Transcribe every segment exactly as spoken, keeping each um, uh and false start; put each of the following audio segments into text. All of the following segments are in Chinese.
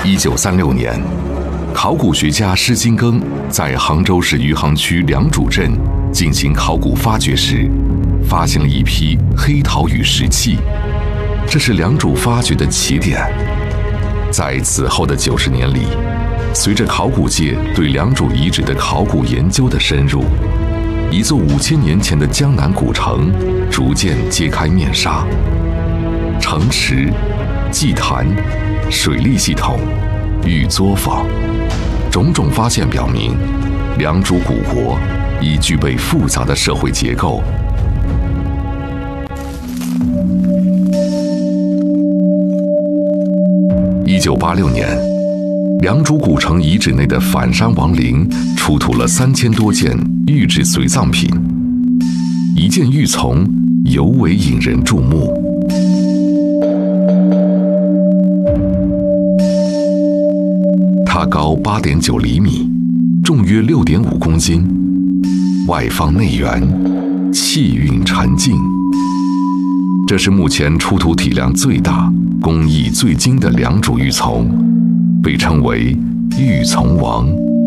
一九三六年，考古学家施金庚在杭州市余杭区良渚镇进行考古发掘时，发现了一批黑陶与石器，这是良渚发掘的起点。在此后的九十年里，随着考古界对良渚遗址的考古研究的深入，一座五千年前的江南古城逐渐揭开面纱。城池、祭坛、水利系统、玉作坊，种种发现表明，良渚古国已具备复杂的社会结构。一九八六年，良渚古城遗址内的反山王陵出土了三千多件玉制随葬品，一件玉琮尤为引人注目。它高八点九厘米，重约六点五公斤，外方内圆，气韵沉静。这是目前出土体量最大、工艺最精的良渚玉琮，被称为玉琮王。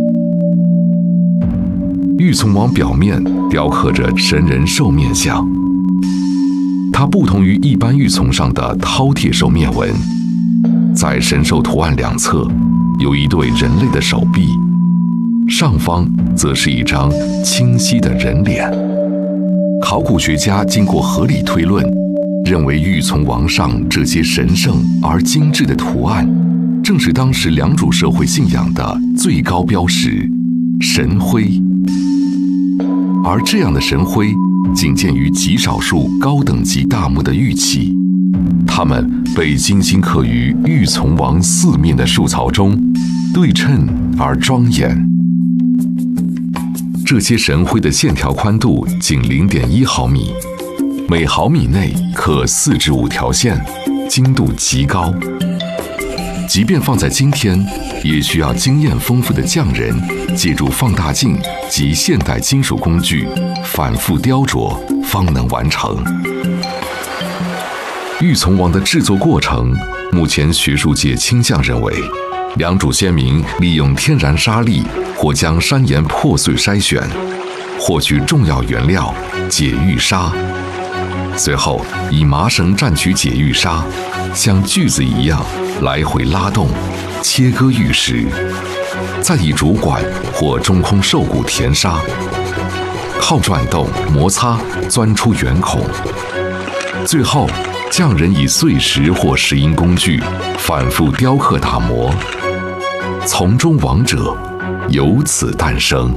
玉琮王表面雕刻着神人兽面像，它不同于一般玉琮上的饕餮兽面纹，在神兽图案两侧有一对人类的手臂，上方则是一张清晰的人脸。考古学家经过合理推论，认为玉琮王上这些神圣而精致的图案，正是当时良渚社会信仰的最高标识——神徽。而这样的神徽仅见于极少数高等级大墓的玉器，它们被精心刻于玉琮王四面的树槽中，对称而庄严。这些神徽的线条宽度仅 零点一毫米，每毫米内刻四至五条线，精度极高。即便放在今天，也需要经验丰富的匠人借助放大镜及现代金属工具反复雕琢，方能完成。玉琮王的制作过程，目前学术界倾向认为，良渚先民利用天然沙粒或将山岩破碎筛选，获取重要原料解玉砂，随后以麻绳蘸取解玉砂，像锯子一样来回拉动，切割玉石，再以竹管或中空兽骨填沙，靠转动摩擦钻出圆孔，最后匠人以碎石或石英工具反复雕刻打磨，从中王者由此诞生。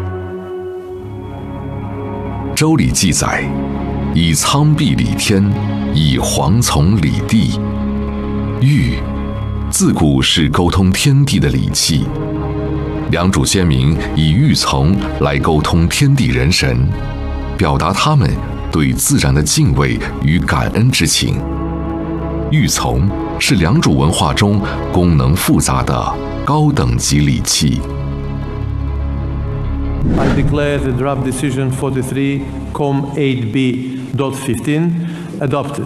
周礼记载，以苍壁理天，以黄从理地。玉自古是沟通天地的礼器，良渚先民以玉琮来沟通天地人神，表达他们对自然的敬畏与感恩之情。玉琮是良渚文化中功能复杂的高等级礼器。 I declare the draft decision forty-three com eight B fifteen adopted.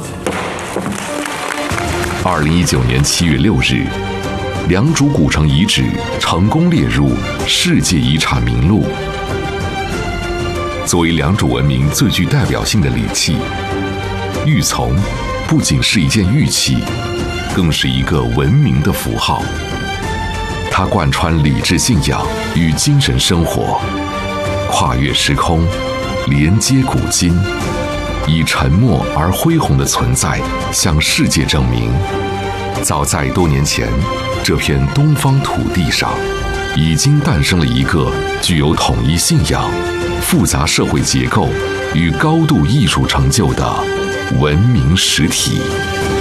二零一九年七月六日，良渚古城遗址成功列入世界遗产名录。作为良渚文明最具代表性的礼器，玉琮不仅是一件玉器，更是一个文明的符号。它贯穿礼制信仰与精神生活，跨越时空，连接古今，以沉默而恢宏的存在向世界证明，早在多年前，这片东方土地上已经诞生了一个具有统一信仰、复杂社会结构与高度艺术成就的文明实体。